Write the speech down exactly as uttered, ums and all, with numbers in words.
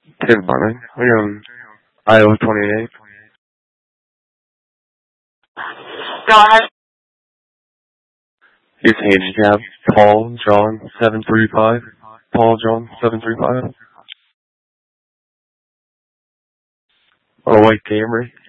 Good morning. We're on Iowa twenty-eight. Go ahead. It's handicap. Paul John seven three five. Paul John seven three five. On a white Camry.